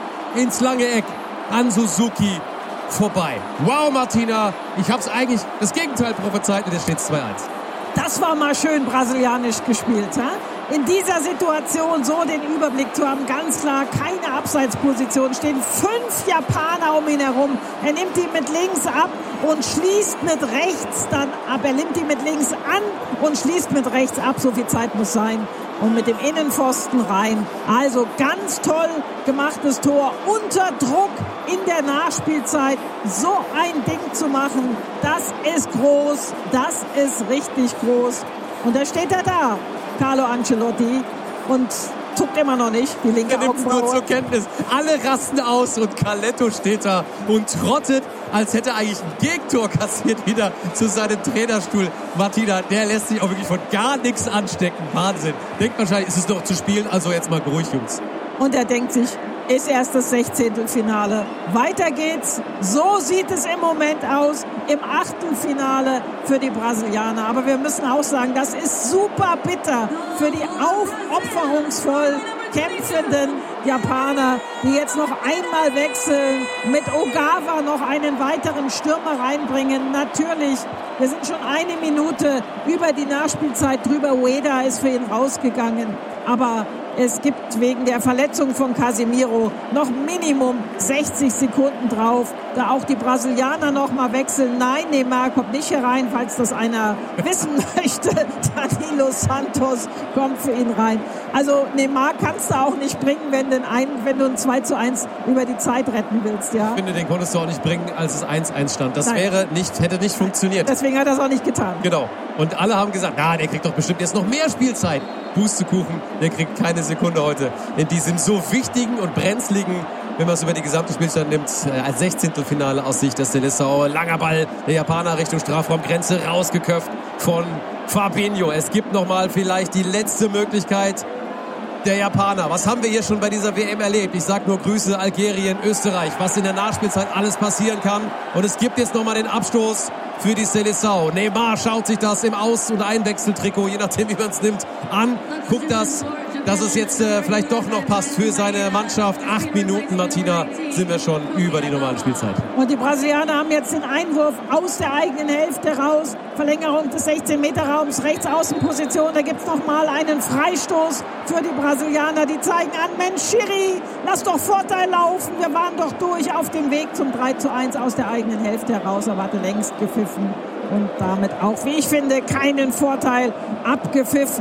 ins lange Eck an Suzuki vorbei. Wow, Martina, ich hab's eigentlich das Gegenteil prophezeit und es steht zwei eins. Das war mal schön brasilianisch gespielt, ha? In dieser Situation so den Überblick zu haben, ganz klar, keine Abseitsposition, stehen fünf Japaner um ihn herum. Er nimmt ihn mit links ab und schließt mit rechts dann ab. Er nimmt ihn mit links an und schließt mit rechts ab. So viel Zeit muss sein. Und mit dem Innenpfosten rein. Also ganz toll gemachtes Tor. Unter Druck in der Nachspielzeit so ein Ding zu machen, das ist groß. Das ist richtig groß. Und da steht er da, Carlo Ancelotti, und zuckt immer noch nicht, die linke Augenbraue. Er nimmt nur zur Kenntnis. Alle rasten aus und Carletto steht da und trottet, als hätte er eigentlich ein Gegentor kassiert, wieder zu seinem Trainerstuhl. Martina, der lässt sich auch wirklich von gar nichts anstecken. Wahnsinn. Denkt wahrscheinlich, ist es noch zu spielen, also jetzt mal beruhigt, Jungs. Und er denkt sich, ist erst das Sechzehntelfinale. Weiter geht's. So sieht es im Moment aus im Achtelfinale für die Brasilianer. Aber wir müssen auch sagen, das ist super bitter für die aufopferungsvoll kämpfenden Japaner, die jetzt noch einmal wechseln, mit Ogawa noch einen weiteren Stürmer reinbringen. Natürlich, wir sind schon eine Minute über die Nachspielzeit drüber. Ueda ist für ihn rausgegangen. Aber es gibt wegen der Verletzung von Casemiro noch Minimum sechzig Sekunden drauf, da auch die Brasilianer noch mal wechseln. Nein, Neymar kommt nicht herein, falls das einer wissen möchte. Danilo Santos kommt für ihn rein. Also Neymar kannst du auch nicht bringen, wenn, den ein, wenn du ein zwei zu eins über die Zeit retten willst. Ja? Ich finde, den konntest du auch nicht bringen, als es eins eins stand. Das Nein. wäre nicht, hätte nicht funktioniert. Deswegen hat er es auch nicht getan. Genau. Und alle haben gesagt, na, der kriegt doch bestimmt jetzt noch mehr Spielzeit. Pustekuchen, der kriegt keine Sekunde heute in diesem so wichtigen und brenzligen, wenn man es über die gesamte Spielzeit nimmt, als Sechzehntelfinale aus Sicht der Seleção. Langer Ball der Japaner Richtung Strafraumgrenze, rausgeköpft von Fabinho. Es gibt nochmal vielleicht die letzte Möglichkeit der Japaner. Was haben wir hier schon bei dieser W M erlebt? Ich sag nur Grüße Algerien, Österreich, was in der Nachspielzeit alles passieren kann. Und es gibt jetzt nochmal den Abstoß für die Seleção. Neymar schaut sich das im Aus- und Einwechseltrikot, je nachdem wie man es nimmt, an. Guckt das, dass es jetzt äh, vielleicht doch noch passt für seine Mannschaft. Acht Minuten, Martina, sind wir schon über die normale Spielzeit. Und die Brasilianer haben jetzt den Einwurf aus der eigenen Hälfte raus. Verlängerung des sechzehn-Meter-Raums, rechts Außenposition. Da gibt es nochmal einen Freistoß für die Brasilianer. Die zeigen an, Mensch, Schiri, lass doch Vorteil laufen. Wir waren doch durch auf dem Weg zum drei zu eins aus der eigenen Hälfte heraus. Er hatte längst gepfiffen und damit auch, wie ich finde, keinen Vorteil abgepfiffen.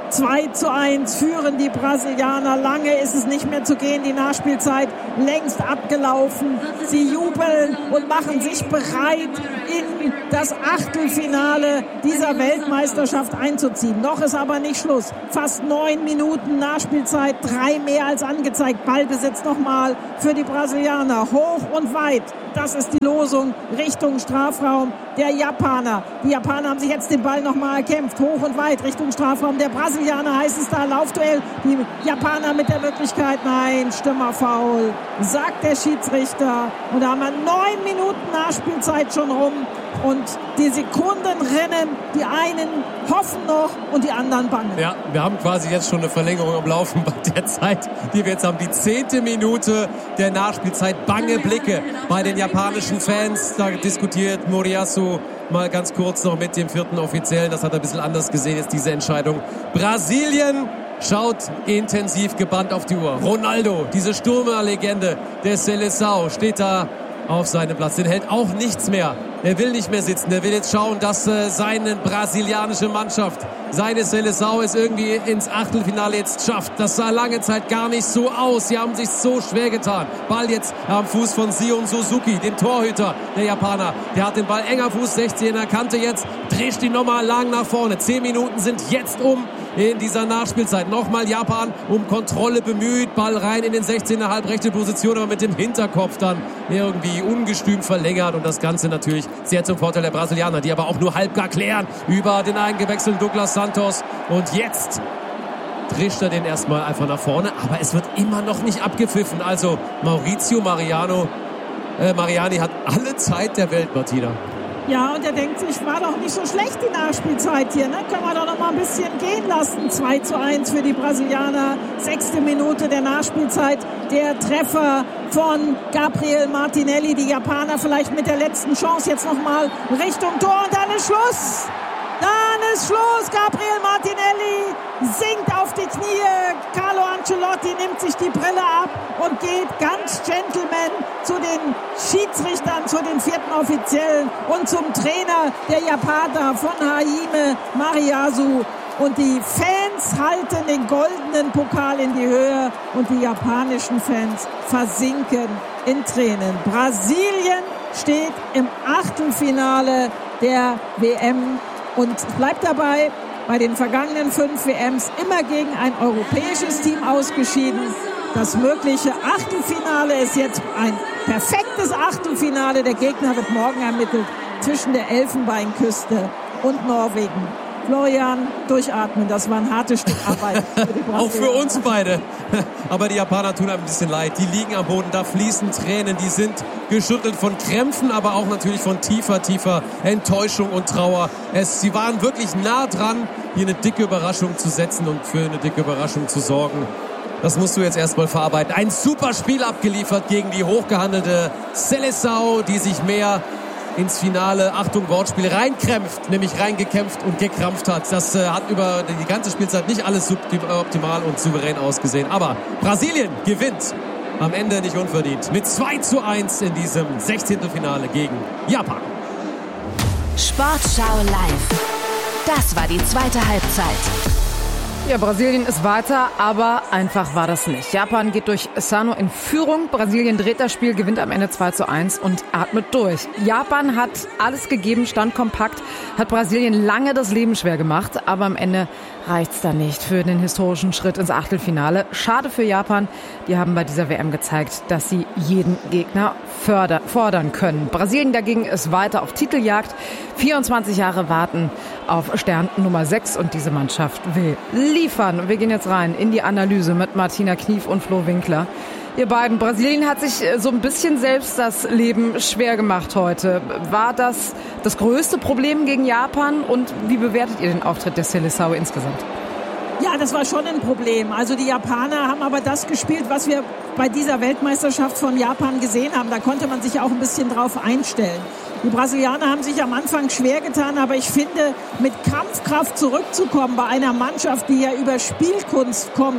zwei zu eins führen die Brasilianer. Lange ist es nicht mehr zu gehen. Die Nachspielzeit längst abgelaufen. Sie jubeln und machen sich bereit, in das Achtelfinale dieser Weltmeisterschaft einzuziehen. Noch ist aber nicht Schluss. Fast neun Minuten Nachspielzeit, drei mehr als angezeigt. Ballbesitz nochmal für die Brasilianer. Hoch und weit. Das ist die Losung Richtung Strafraum der Japaner. Die Japaner haben sich jetzt den Ball nochmal erkämpft. Hoch und weit Richtung Strafraum der Brasilianer heißt es da. Laufduell. Die Japaner mit der Möglichkeit. Nein, Stürmerfoul, sagt der Schiedsrichter. Und da haben wir neun Minuten Nachspielzeit schon rum. Und die Sekunden rennen. Die einen hoffen noch und die anderen bangen. Ja, wir haben quasi jetzt schon eine Verlängerung am Laufen bei der Zeit, die wir jetzt haben. Die zehnte Minute der Nachspielzeit. Bange Blicke bei den japanischen Fans. Da diskutiert Moriyasu mal ganz kurz noch mit dem vierten Offiziellen. Das hat er ein bisschen anders gesehen, jetzt diese Entscheidung. Brasilien schaut intensiv gebannt auf die Uhr. Ronaldo, diese Stürmerlegende der Seleção, steht da auf seinem Platz. Den hält auch nichts mehr. Er will nicht mehr sitzen. Er will jetzt schauen, dass äh, seine brasilianische Mannschaft, seine Seleção es irgendwie ins Achtelfinale jetzt schafft. Das sah lange Zeit gar nicht so aus. Sie haben sich so schwer getan. Ball jetzt am Fuß von Sion Suzuki, dem Torhüter der Japaner. Der hat den Ball enger Fuß, sechzehner Kante jetzt, dreht ihn nochmal lang nach vorne. Zehn Minuten sind jetzt um in dieser Nachspielzeit. Nochmal Japan um Kontrolle bemüht. Ball rein in den sechzehner, halbrechte Position, aber mit dem Hinterkopf dann irgendwie ungestüm verlängert. Und das Ganze natürlich sehr zum Vorteil der Brasilianer, die aber auch nur halbgar klären über den eingewechselten Douglas Santos. Und jetzt drischt er den erstmal einfach nach vorne. Aber es wird immer noch nicht abgepfiffen. Also Maurizio Mariano, äh, Mariani hat alle Zeit der Welt, Martina. Ja, und er denkt sich, war doch nicht so schlecht die Nachspielzeit hier, ne? Können wir doch noch mal ein bisschen gehen lassen. zwei zu eins für die Brasilianer. Sechste Minute der Nachspielzeit. Der Treffer von Gabriel Martinelli. Die Japaner vielleicht mit der letzten Chance jetzt noch mal Richtung Tor. Und dann ist Schluss. Dann ist Schluss. Gabriel Martinelli sinkt auf die Knie. Carlo Ancelotti nimmt sich die Brille ab und geht ganz Gentleman zu den Schiedsrichtern, zu den vierten Offiziellen und zum Trainer der Japaner von Hajime Mariyasu. Und die Fans halten den goldenen Pokal in die Höhe und die japanischen Fans versinken in Tränen. Brasilien steht im Achtelfinale der W M und bleibt dabei, bei den vergangenen fünf W Ms immer gegen ein europäisches Team ausgeschieden. Das mögliche Achtelfinale ist jetzt ein perfektes Achtelfinale. Der Gegner wird morgen ermittelt zwischen der Elfenbeinküste und Norwegen. Florian, durchatmen, das war ein hartes Stück Arbeit. Für Auch für uns beide. Aber die Japaner tun einem ein bisschen leid. Die liegen am Boden, da fließen Tränen. Die sind geschüttelt von Krämpfen, aber auch natürlich von tiefer, tiefer Enttäuschung und Trauer. Es, sie waren wirklich nah dran, hier eine dicke Überraschung zu setzen und für eine dicke Überraschung zu sorgen. Das musst du jetzt erstmal verarbeiten. Ein super Spiel abgeliefert gegen die hochgehandelte Seleção, die sich mehr ins Finale, Achtung, Wortspiel, reinkrämpft, nämlich reingekämpft und gekrampft hat. Das äh, hat über die ganze Spielzeit nicht alles optimal und souverän ausgesehen. Aber Brasilien gewinnt am Ende nicht unverdient mit zwei zu eins in diesem sechzehnten Finale gegen Japan. Sportschau live. Das war die zweite Halbzeit. Ja, Brasilien ist weiter, aber einfach war das nicht. Japan geht durch Sano in Führung. Brasilien dreht das Spiel, gewinnt am Ende zwei zu eins und atmet durch. Japan hat alles gegeben, stand kompakt, hat Brasilien lange das Leben schwer gemacht, aber am Ende reicht's da nicht für den historischen Schritt ins Achtelfinale. Schade für Japan. Die haben bei dieser W M gezeigt, dass sie jeden Gegner förder, fordern können. Brasilien dagegen ist weiter auf Titeljagd. vierundzwanzig Jahre warten auf Stern Nummer sechs und diese Mannschaft will liefern. Wir gehen jetzt rein in die Analyse mit Martina Knief und Flo Winkler. Ihr beiden, Brasilien hat sich so ein bisschen selbst das Leben schwer gemacht heute. War das das größte Problem gegen Japan und wie bewertet ihr den Auftritt der Seleção insgesamt? Ja, das war schon ein Problem. Also die Japaner haben aber das gespielt, was wir bei dieser Weltmeisterschaft von Japan gesehen haben. Da konnte man sich auch ein bisschen drauf einstellen. Die Brasilianer haben sich am Anfang schwer getan, aber ich finde, mit Kampfkraft zurückzukommen bei einer Mannschaft, die ja über Spielkunst kommt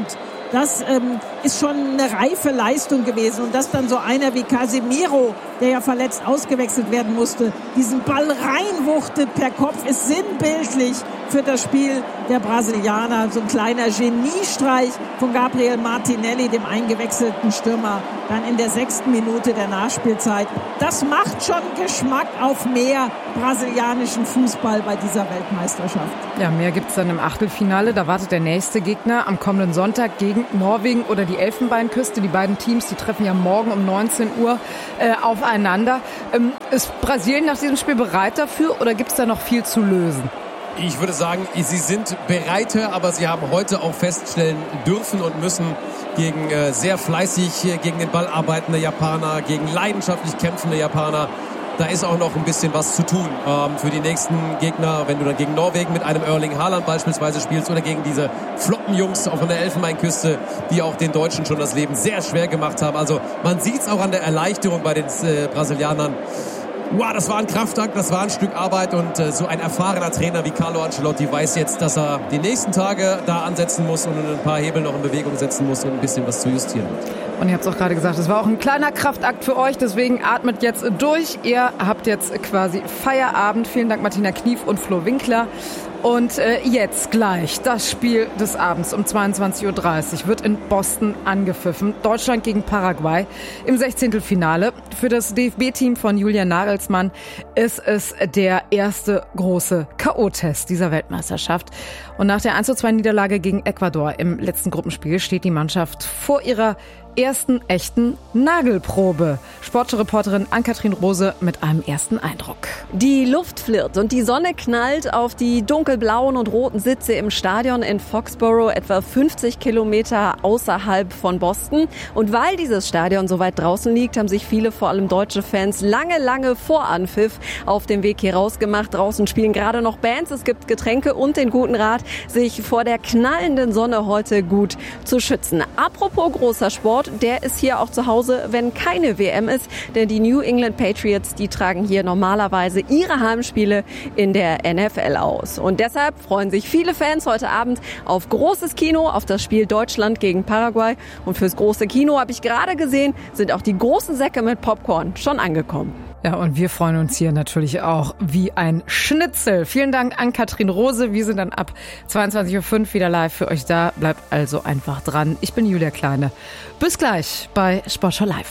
das ähm, ist schon eine reife Leistung gewesen. Und dass dann so einer wie Casemiro, der ja verletzt ausgewechselt werden musste, diesen Ball reinwuchtet per Kopf, ist sinnbildlich für das Spiel der Brasilianer. So ein kleiner Geniestreich von Gabriel Martinelli, dem eingewechselten Stürmer, dann in der sechsten Minute der Nachspielzeit. Das macht schon Geschmack auf mehr brasilianischen Fußball bei dieser Weltmeisterschaft. Ja, mehr gibt's dann im Achtelfinale. Da wartet der nächste Gegner am kommenden Sonntag gegen Norwegen oder die Elfenbeinküste. Die beiden Teams, die treffen ja morgen um neunzehn Uhr äh, aufeinander. Ähm, ist Brasilien nach diesem Spiel bereit dafür oder gibt's da noch viel zu lösen? Ich würde sagen, sie sind bereiter, aber sie haben heute auch feststellen dürfen und müssen gegen äh, sehr fleißig äh, gegen den Ball arbeitende Japaner, gegen leidenschaftlich kämpfende Japaner. Da ist auch noch ein bisschen was zu tun ähm, für die nächsten Gegner, wenn du dann gegen Norwegen mit einem Erling Haaland beispielsweise spielst oder gegen diese flotten Jungs auch von der Elfenbeinküste, die auch den Deutschen schon das Leben sehr schwer gemacht haben. Also man sieht es auch an der Erleichterung bei den äh, Brasilianern. Wow, das war ein Kraftakt, das war ein Stück Arbeit und äh, so ein erfahrener Trainer wie Carlo Ancelotti weiß jetzt, dass er die nächsten Tage da ansetzen muss und ein paar Hebel noch in Bewegung setzen muss, um ein bisschen was zu justieren. Und ihr habt es auch gerade gesagt, es war auch ein kleiner Kraftakt für euch, deswegen atmet jetzt durch. Ihr habt jetzt quasi Feierabend. Vielen Dank Martina Knief und Flo Winkler. Und äh, jetzt gleich das Spiel des Abends um zweiundzwanzig Uhr dreißig wird in Boston angepfiffen. Deutschland gegen Paraguay im Sechzehntelfinale. Für das D F B-Team von Julian Nagelsmann ist es der erste große K O-Test dieser Weltmeisterschaft. Und nach der eins zu zwei Niederlage gegen Ecuador im letzten Gruppenspiel steht die Mannschaft vor ihrer ersten echten Nagelprobe. Sportreporterin Ann-Kathrin Rose mit einem ersten Eindruck. Die Luft flirrt und die Sonne knallt auf die dunkelblauen und roten Sitze im Stadion in Foxborough, etwa fünfzig Kilometer außerhalb von Boston. Und weil dieses Stadion so weit draußen liegt, haben sich viele, vor allem deutsche Fans, lange, lange vor Anpfiff auf dem Weg hier rausgemacht. Draußen spielen gerade noch Bands, es gibt Getränke und den guten Rat, sich vor der knallenden Sonne heute gut zu schützen. Apropos großer Sport, der ist hier auch zu Hause, wenn keine W M ist. Denn die New England Patriots, die tragen hier normalerweise ihre Heimspiele in der N F L aus. Und deshalb freuen sich viele Fans heute Abend auf großes Kino, auf das Spiel Deutschland gegen Paraguay. Und fürs große Kino, habe ich gerade gesehen, sind auch die großen Säcke mit Popcorn schon angekommen. Ja, und wir freuen uns hier natürlich auch wie ein Schnitzel. Vielen Dank an Katrin Rose. Wir sind dann ab zweiundzwanzig Uhr fünf wieder live für euch da. Bleibt also einfach dran. Ich bin Julia Kleine. Bis gleich bei Sportschau Live.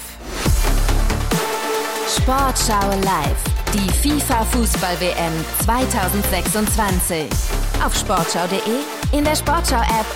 Sportschau Live. Die FIFA-Fußball-W M zweitausendsechsundzwanzig. Auf sportschau punkt de, in der Sportschau-App